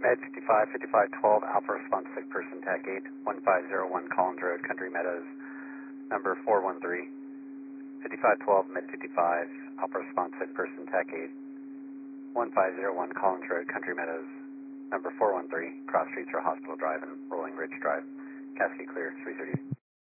Med 55, 5512, Alpha Response Sick Person TAC 8, 1501 Collins Road, Country Meadows, number 413. 5512, Med 55, Alpha Response Sick Person TAC 8, 1501 Collins Road, Country Meadows, number 413, Cross Streets or Hospital Drive and Rolling Ridge Drive. Cascade clear, 330.